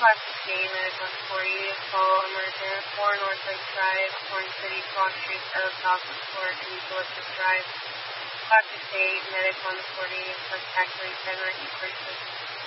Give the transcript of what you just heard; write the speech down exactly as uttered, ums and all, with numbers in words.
Classic C, Medic one forty, follow emergent, four Northwest Drive, Orange City, Squawk Street, South South Court, and Eucalyptus Drive. Classic C, Medic one forty, contact three seven, East